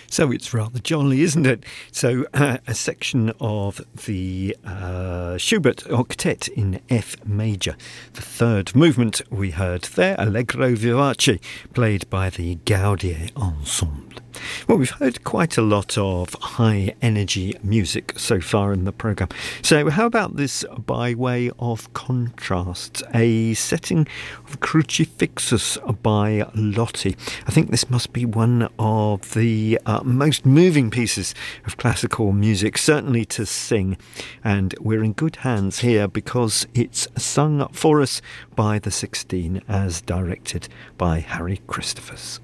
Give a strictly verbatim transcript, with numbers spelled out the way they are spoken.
So it's rather jolly, isn't it? So uh, a section of the uh, Schubert Octet in F major. The third movement we heard there, Allegro Vivace, played by the Gaudier Ensemble. Well, we've heard quite a lot of high-energy music so far in the programme. So how about this by way of contrast? A setting of Crucifixus by Lotti. I think this must be one of the uh, most moving pieces of classical music, certainly to sing. And we're in good hands here because it's sung for us by the sixteen as directed by Harry Christophers.